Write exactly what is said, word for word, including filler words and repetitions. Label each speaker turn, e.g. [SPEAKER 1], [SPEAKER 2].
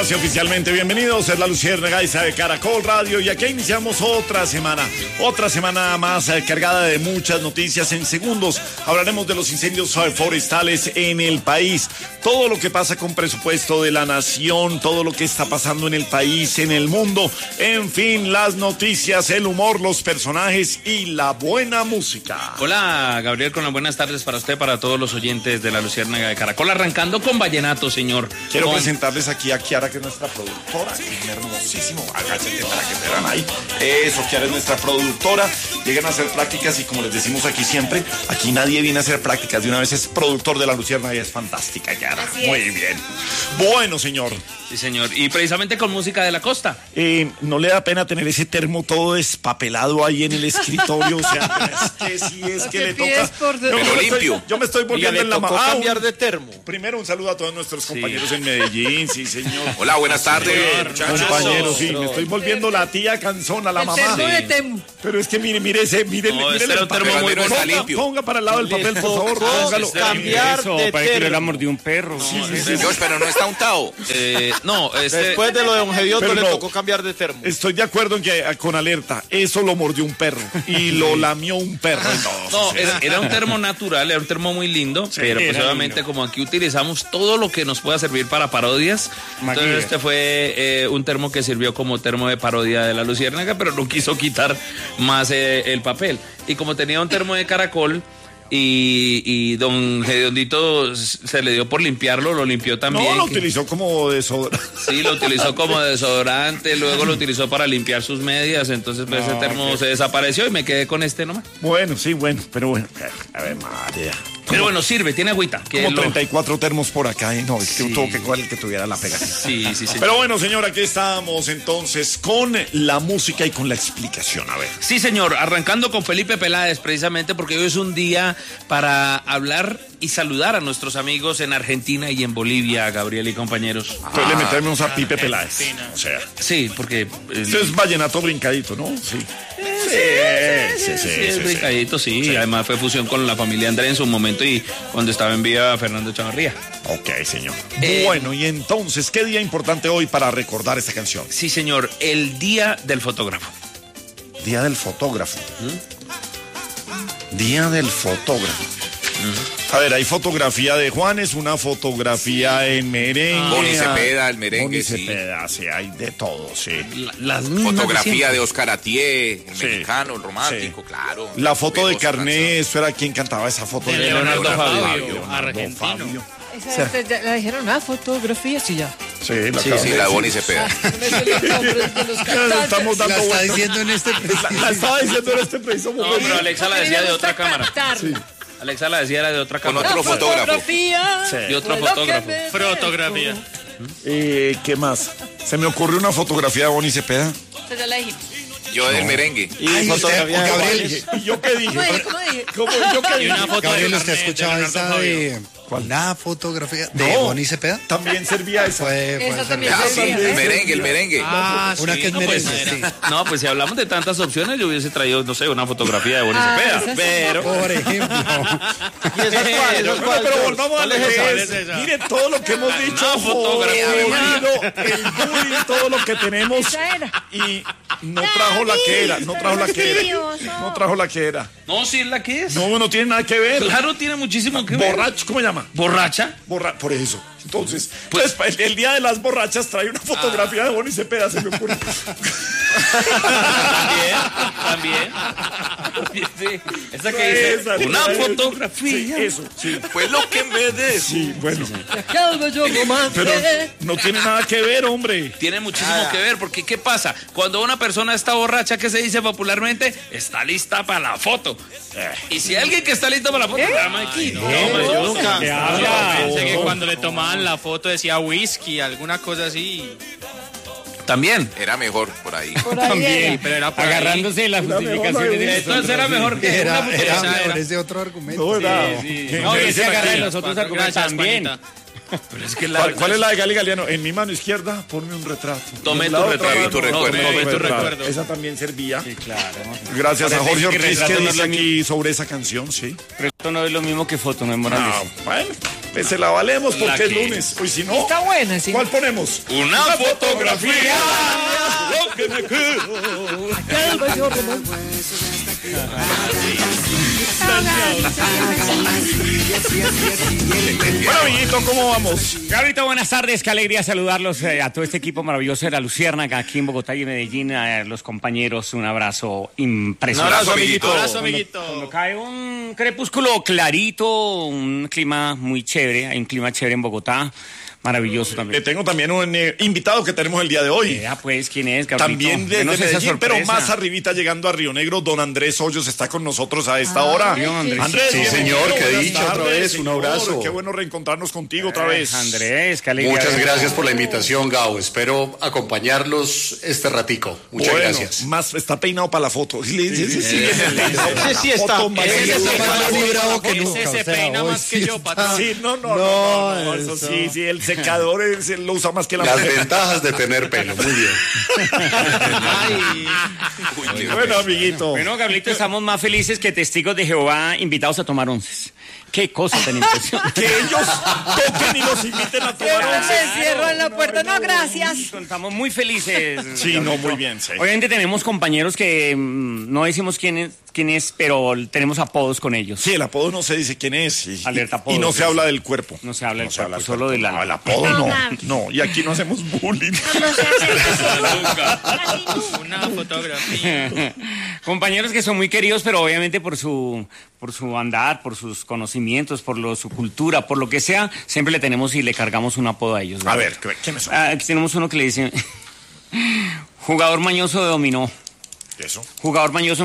[SPEAKER 1] ahora sí, oficialmente bienvenidos. Es la Luciérnaga de Caracol Radio y aquí iniciamos otra semana, otra semana más eh, cargada de muchas noticias. En segundos hablaremos de los incendios forestales en el país, todo lo que pasa con presupuesto de la nación, todo lo que está pasando en el país, en el mundo, en fin, las noticias, el humor, los personajes y la buena música.
[SPEAKER 2] Hola, Gabriel, con las buenas tardes para usted, para todos los oyentes de la Luciérnaga de Caracol, arrancando con vallenato, señor.
[SPEAKER 1] Quiero
[SPEAKER 2] con...
[SPEAKER 1] presentarles aquí a Kiara, que es nuestra productora, que es hermosísimo. Agáchense para que te vean ahí. Eso, Kiara es nuestra productora. Llegan a hacer prácticas y como les decimos aquí siempre, aquí nadie viene a hacer prácticas. De una vez es productor de la Luciérnaga y es fantástica, Kiara. Muy bien. Bueno, señor.
[SPEAKER 2] Sí, señor. Y precisamente con música de la costa.
[SPEAKER 1] Eh, ¿No le da pena tener ese termo todo despapelado ahí en el escritorio? O sea, es que sí, es que le toca.
[SPEAKER 3] Por de...
[SPEAKER 1] yo,
[SPEAKER 3] Pero
[SPEAKER 1] me
[SPEAKER 3] limpio.
[SPEAKER 1] Estoy, yo me estoy volviendo en la
[SPEAKER 3] mano.
[SPEAKER 1] mamá.
[SPEAKER 3] cambiar de termo.
[SPEAKER 1] Primero, un saludo a todos nuestros
[SPEAKER 2] Sí.
[SPEAKER 1] compañeros en Medellín, sí, señor.
[SPEAKER 3] Hola, buenas tardes,
[SPEAKER 1] Sí,
[SPEAKER 3] muchachos.
[SPEAKER 1] compañeros, sí, me estoy volviendo la tía canzona, la mamá.
[SPEAKER 2] Sí.
[SPEAKER 1] Pero es que mire, mire ese, mire,
[SPEAKER 2] No,
[SPEAKER 1] mire
[SPEAKER 2] este era un termo muy
[SPEAKER 3] bueno.
[SPEAKER 1] ponga,
[SPEAKER 3] limpio.
[SPEAKER 1] ponga para el lado del papel, por favor, póngalo.
[SPEAKER 2] este
[SPEAKER 3] Cambiar
[SPEAKER 4] Eso,
[SPEAKER 3] de
[SPEAKER 4] parece que le
[SPEAKER 3] termo.
[SPEAKER 4] la mordió un perro.
[SPEAKER 1] Sí, sí, sí.
[SPEAKER 3] Dios, pero no está untado.
[SPEAKER 2] Eh, no, este...
[SPEAKER 3] Después de lo de Don Gediondo
[SPEAKER 1] Pero
[SPEAKER 3] le
[SPEAKER 1] no.
[SPEAKER 3] tocó cambiar de termo.
[SPEAKER 1] Estoy de acuerdo en que eh, con alerta, eso lo mordió un perro y lo lamió un perro.
[SPEAKER 2] No,
[SPEAKER 1] sí,
[SPEAKER 2] era, era un termo natural, era un termo muy lindo,
[SPEAKER 1] Sí,
[SPEAKER 2] pero pues
[SPEAKER 4] era
[SPEAKER 2] obviamente
[SPEAKER 4] lindo.
[SPEAKER 2] como aquí utilizamos todo lo que nos pueda servir para parodias,
[SPEAKER 4] Maquilla.
[SPEAKER 2] entonces este fue eh, un termo que sirvió como termo de parodia de la Luciérnaga, pero no quiso quitar más eh, el papel. Y como tenía un termo de caracol y, y don Gediondito se le dio por limpiarlo, lo limpió también.
[SPEAKER 1] No, lo
[SPEAKER 2] que-
[SPEAKER 1] utilizó como desodorante.
[SPEAKER 2] Sí, lo utilizó como desodorante, luego lo utilizó para limpiar sus medias, entonces pues, ese termo se desapareció y me quedé con este nomás.
[SPEAKER 1] Bueno, sí, bueno, pero bueno. A ver, María.
[SPEAKER 2] Pero bueno, sirve, tiene agüita. Que
[SPEAKER 1] Como
[SPEAKER 2] lo-
[SPEAKER 1] treinta y cuatro termos por acá, ¿eh? No, es que
[SPEAKER 2] Sí.
[SPEAKER 1] tuvo que coger el que tuviera la pega.
[SPEAKER 2] Sí, sí, sí.
[SPEAKER 1] Pero bueno, señor, aquí estamos entonces con la música y con la explicación. A ver.
[SPEAKER 2] Sí, señor, arrancando con Felipe Peláez, precisamente porque hoy es un día para hablar y saludar a nuestros amigos en Argentina y en Bolivia, Gabriel y compañeros.
[SPEAKER 1] Entonces le metemos a Pipe Peláez. O sea,
[SPEAKER 2] Sí, porque... eh,
[SPEAKER 1] esto es vallenato brincadito, ¿no? Sí. Sí, sí, sí.
[SPEAKER 2] sí,
[SPEAKER 1] sí,
[SPEAKER 2] es
[SPEAKER 1] sí.
[SPEAKER 2] brincadito, sí. Además fue fusión con la familia André en su momento y cuando estaba en vida Fernando Chavarría.
[SPEAKER 1] Ok, señor.
[SPEAKER 2] Eh,
[SPEAKER 1] Bueno, y entonces, ¿qué día importante hoy para recordar esta canción?
[SPEAKER 2] Sí, señor, el Día del Fotógrafo.
[SPEAKER 1] Día del fotógrafo. Día del fotógrafo. A ver, hay fotografía de Juanes, una fotografía en merengue.
[SPEAKER 3] Boni Cepeda, el merengue,
[SPEAKER 1] Boni
[SPEAKER 3] sí.
[SPEAKER 1] Cepeda, sí, hay de todo, sí.
[SPEAKER 2] La- las mismas
[SPEAKER 3] Fotografía
[SPEAKER 2] siempre.
[SPEAKER 3] de Oscar Atié, el
[SPEAKER 1] Sí.
[SPEAKER 3] mexicano, el romántico, claro.
[SPEAKER 1] La foto de
[SPEAKER 3] Novedosa
[SPEAKER 1] Carné,
[SPEAKER 3] canción.
[SPEAKER 1] eso era quien cantaba esa foto.
[SPEAKER 2] De Leonardo Fabio,
[SPEAKER 1] Leonardo
[SPEAKER 4] argentino.
[SPEAKER 1] Fabio.
[SPEAKER 5] Esa, te- ya la dijeron, ah, fotografía, sí, ya.
[SPEAKER 1] Sí, la
[SPEAKER 3] Sí,
[SPEAKER 1] acabo
[SPEAKER 3] sí,
[SPEAKER 1] de
[SPEAKER 3] la de
[SPEAKER 1] decir.
[SPEAKER 3] Boni Cepeda.
[SPEAKER 5] Me salió el nombre de los
[SPEAKER 1] Ya
[SPEAKER 5] cantantes.
[SPEAKER 1] estamos dando
[SPEAKER 6] La está
[SPEAKER 1] vueltas.
[SPEAKER 6] diciendo en este
[SPEAKER 1] La, la estaba diciendo en este preciso
[SPEAKER 2] No,
[SPEAKER 1] momento.
[SPEAKER 2] pero Alexa la decía de otra cámara.
[SPEAKER 5] Sí.
[SPEAKER 2] Alexa la decía era de otra
[SPEAKER 3] Con
[SPEAKER 2] cámara.
[SPEAKER 3] otro fotógrafo.
[SPEAKER 5] Fotografía.
[SPEAKER 1] Sí.
[SPEAKER 2] Y otro
[SPEAKER 5] fue lo
[SPEAKER 2] fotógrafo.
[SPEAKER 5] que me
[SPEAKER 4] Fotografía.
[SPEAKER 1] Eh, ¿Qué más? Se me ocurrió una fotografía de Boni Cepeda.
[SPEAKER 5] dejó. Ya la dijimos.
[SPEAKER 3] Yo del merengue.
[SPEAKER 1] Y
[SPEAKER 6] Ay,
[SPEAKER 1] fotografía
[SPEAKER 6] usted,
[SPEAKER 1] de
[SPEAKER 6] Gabriel.
[SPEAKER 1] Boni. ¿Y yo qué dije?
[SPEAKER 5] ¿Cómo dije? ¿Cómo dije?
[SPEAKER 1] ¿Cómo yo qué
[SPEAKER 4] Y
[SPEAKER 1] dije?
[SPEAKER 4] una foto
[SPEAKER 6] Gabriel,
[SPEAKER 4] de
[SPEAKER 6] ¿usted ha
[SPEAKER 4] Carné,
[SPEAKER 6] escuchado
[SPEAKER 4] de Leonardo
[SPEAKER 6] esa
[SPEAKER 4] Fabio.
[SPEAKER 6] de la fotografía de
[SPEAKER 1] No.
[SPEAKER 6] Boni Cepeda?
[SPEAKER 1] También servía esa.
[SPEAKER 6] Fue, fue
[SPEAKER 5] Esa
[SPEAKER 6] esa
[SPEAKER 5] también
[SPEAKER 6] vez.
[SPEAKER 3] Ah, sí,
[SPEAKER 5] servía.
[SPEAKER 3] el merengue, el merengue.
[SPEAKER 4] Ah,
[SPEAKER 6] Una
[SPEAKER 4] sí,
[SPEAKER 6] que es
[SPEAKER 4] no, pues,
[SPEAKER 6] merengue,
[SPEAKER 4] era-
[SPEAKER 6] sí.
[SPEAKER 2] No, pues si hablamos de tantas opciones, yo hubiese traído, no sé, una fotografía de Boni
[SPEAKER 5] Ah,
[SPEAKER 2] Cepeda.
[SPEAKER 5] esa sí.
[SPEAKER 2] Pero.
[SPEAKER 6] Por ejemplo.
[SPEAKER 3] ¿Y esa es cuál? ¿Esa es
[SPEAKER 1] Bueno,
[SPEAKER 3] cuál?
[SPEAKER 1] pero volvamos a lo
[SPEAKER 4] es esa?
[SPEAKER 1] que
[SPEAKER 4] ¿Cuál
[SPEAKER 1] es.
[SPEAKER 4] es esa?
[SPEAKER 1] Mire todo lo que hemos dicho,
[SPEAKER 2] Una fotografía.
[SPEAKER 1] jodido, el bullying, todo lo que tenemos.
[SPEAKER 5] Esa era.
[SPEAKER 1] Y no trajo la que era, no trajo la que era. No trajo la que era.
[SPEAKER 2] No, sí es la que es.
[SPEAKER 1] No, no tiene nada que ver.
[SPEAKER 2] Claro, tiene muchísimo que ver.
[SPEAKER 1] Borracho, ¿cómo se llama?
[SPEAKER 2] ¿Borracha?
[SPEAKER 1] Borra por eso. Entonces, pues, el, el día de las borrachas trae una fotografía de Boni Cepeda, se me ocurre.
[SPEAKER 2] También, también. Sí, esa que dice,
[SPEAKER 1] Esa,
[SPEAKER 2] una
[SPEAKER 1] esa,
[SPEAKER 2] fotografía.
[SPEAKER 1] Sí, eso, sí.
[SPEAKER 3] Pues lo que me des.
[SPEAKER 1] Sí, bueno.
[SPEAKER 5] Calvo yo romance.
[SPEAKER 1] Pero no tiene nada que ver, hombre.
[SPEAKER 2] Tiene muchísimo que ver, porque ¿qué pasa? Cuando una persona está borracha, ¿qué se dice popularmente? Está lista para la foto. Y si alguien que está listo para la foto, llama aquí. No, hombre, yo nunca.
[SPEAKER 4] ¿Qué habla? Pensé que cuando le tomaban la foto decía whisky, alguna cosa así.
[SPEAKER 2] También.
[SPEAKER 3] Era mejor por ahí.
[SPEAKER 5] Por ahí
[SPEAKER 4] También,
[SPEAKER 5] era.
[SPEAKER 4] pero era por ahí.
[SPEAKER 7] Agarrándose de las
[SPEAKER 1] Era mejor
[SPEAKER 7] justificaciones
[SPEAKER 1] la
[SPEAKER 7] de
[SPEAKER 2] Entonces era mejor que una
[SPEAKER 6] Era,
[SPEAKER 2] foto.
[SPEAKER 6] era
[SPEAKER 4] Esa
[SPEAKER 6] mejor
[SPEAKER 4] era.
[SPEAKER 6] ese otro argumento.
[SPEAKER 1] No, era.
[SPEAKER 7] No, y
[SPEAKER 1] ¿Qué
[SPEAKER 7] ese
[SPEAKER 1] dicen
[SPEAKER 7] agarra de
[SPEAKER 1] aquí?
[SPEAKER 7] los otros
[SPEAKER 4] Gracias,
[SPEAKER 7] argumentos también.
[SPEAKER 4] Juanita.
[SPEAKER 2] Pero es que la
[SPEAKER 1] ¿Cuál, cuál es la de Gali Galeano? En mi mano izquierda, ponme un retrato.
[SPEAKER 2] Tomé
[SPEAKER 1] En
[SPEAKER 2] tu
[SPEAKER 1] la otra
[SPEAKER 2] retrato.
[SPEAKER 1] mano,
[SPEAKER 3] Tu recuerdo.
[SPEAKER 1] tomé
[SPEAKER 2] Tomé tu
[SPEAKER 4] recuerdo.
[SPEAKER 1] Esa también servía.
[SPEAKER 7] Sí, claro.
[SPEAKER 1] Gracias a
[SPEAKER 7] Parece
[SPEAKER 1] Jorge
[SPEAKER 7] que
[SPEAKER 1] Ortiz que
[SPEAKER 7] retrato no es
[SPEAKER 1] dice
[SPEAKER 7] lo
[SPEAKER 1] aquí sobre esa canción, sí.
[SPEAKER 7] Retrato no es lo mismo que foto, no es
[SPEAKER 1] Ah,
[SPEAKER 7] Morales.
[SPEAKER 1] bueno. Pues se la valemos porque
[SPEAKER 2] La
[SPEAKER 1] es
[SPEAKER 2] que-
[SPEAKER 1] lunes. Hoy si no,
[SPEAKER 5] Está buena, sí.
[SPEAKER 1] ¿cuál ponemos?
[SPEAKER 2] Una fotografía.
[SPEAKER 1] Lo que me quedo.
[SPEAKER 5] Aquel bello romance.
[SPEAKER 1] Bueno, amiguito, ¿cómo vamos?
[SPEAKER 7] Gabrielito, buenas tardes, qué alegría saludarlos eh, a todo este equipo maravilloso de La Luciérnaga aquí en Bogotá y en Medellín, a los compañeros, un abrazo impresionante.
[SPEAKER 3] Un abrazo, amiguito.
[SPEAKER 4] Abrazo,
[SPEAKER 7] Cuando
[SPEAKER 4] amiguito.
[SPEAKER 7] cae un crepúsculo clarito, un clima muy chévere, hay un clima chévere en Bogotá, maravilloso
[SPEAKER 1] Le
[SPEAKER 7] también.
[SPEAKER 1] tengo también un eh, invitado que tenemos el día de hoy.
[SPEAKER 7] Vea pues, ¿quién es, Gabrielito?
[SPEAKER 1] También desde
[SPEAKER 7] Denos esa
[SPEAKER 1] Medellín, pero
[SPEAKER 7] sorpresa.
[SPEAKER 1] más arribita llegando a Río Negro, don Andrés Hoyos está con nosotros a esta hora.
[SPEAKER 7] Dios, Andrés.
[SPEAKER 1] Andrés,
[SPEAKER 6] Sí,
[SPEAKER 1] bienvenido,
[SPEAKER 6] señor, qué
[SPEAKER 1] buenas
[SPEAKER 6] dicha otra
[SPEAKER 1] tardes,
[SPEAKER 6] vez, un
[SPEAKER 1] señor.
[SPEAKER 6] abrazo.
[SPEAKER 1] Qué bueno reencontrarnos contigo otra vez.
[SPEAKER 7] Andrés, qué alegría.
[SPEAKER 6] Muchas
[SPEAKER 7] verlo.
[SPEAKER 6] gracias por la invitación, Gabo. Espero acompañarlos este ratico. Muchas
[SPEAKER 1] Bueno,
[SPEAKER 6] gracias.
[SPEAKER 1] Más está peinado para la foto. Sí, sí, sí, sí,
[SPEAKER 4] Ese sí está.
[SPEAKER 1] Foto más
[SPEAKER 4] Ese
[SPEAKER 1] bien.
[SPEAKER 4] se
[SPEAKER 8] más
[SPEAKER 4] peina-
[SPEAKER 8] bravo que
[SPEAKER 4] ese
[SPEAKER 8] nunca,
[SPEAKER 4] se
[SPEAKER 8] o sea,
[SPEAKER 4] peina
[SPEAKER 8] hoy
[SPEAKER 4] más que
[SPEAKER 8] sí
[SPEAKER 4] yo,
[SPEAKER 8] está-
[SPEAKER 4] patrón.
[SPEAKER 1] Sí, no, no, no,
[SPEAKER 8] No,
[SPEAKER 1] no, no, eso
[SPEAKER 8] eso.
[SPEAKER 1] sí, sí, el secador es- él lo usa más que la
[SPEAKER 6] Las
[SPEAKER 1] mujer.
[SPEAKER 6] ventajas de tener pelo. Muy bien.
[SPEAKER 4] Ay,
[SPEAKER 3] Uy, qué
[SPEAKER 1] Bueno, amiguito.
[SPEAKER 7] Bueno, Gabrielito, estamos más felices que testigos de Jehová invitados a tomar onces. Qué cosa tan impresionante.
[SPEAKER 1] Que ellos toquen y los inviten a
[SPEAKER 5] Que
[SPEAKER 1] tomar
[SPEAKER 5] no
[SPEAKER 1] once.
[SPEAKER 5] me cierran la puerta. No, gracias.
[SPEAKER 7] Estamos muy felices.
[SPEAKER 1] Sí, no, muy bien, sí.
[SPEAKER 7] Obviamente tenemos compañeros que mm, no decimos quién es, quién es, pero tenemos apodos con ellos.
[SPEAKER 1] Sí, el apodo no se dice quién es. Y,
[SPEAKER 7] Alerta apodo,
[SPEAKER 1] y no
[SPEAKER 7] sí,
[SPEAKER 1] se
[SPEAKER 7] sí.
[SPEAKER 1] habla del cuerpo.
[SPEAKER 7] No se habla del
[SPEAKER 1] se habla
[SPEAKER 7] cuerpo, solo del
[SPEAKER 1] No,
[SPEAKER 7] alma.
[SPEAKER 1] el apodo no. No, y aquí no hacemos bullying.
[SPEAKER 4] una fotografía.
[SPEAKER 7] Compañeros que son muy queridos, pero obviamente por su por su andar, por sus conocimientos, por lo, su cultura, por lo que sea, siempre le tenemos y le cargamos un apodo a ellos.
[SPEAKER 1] A
[SPEAKER 7] ¿verdad?
[SPEAKER 1] ver, ¿quiénes son?
[SPEAKER 7] Ah, aquí tenemos uno que le dice jugador mañoso de dominó.
[SPEAKER 1] Eso.
[SPEAKER 7] Jugador mañoso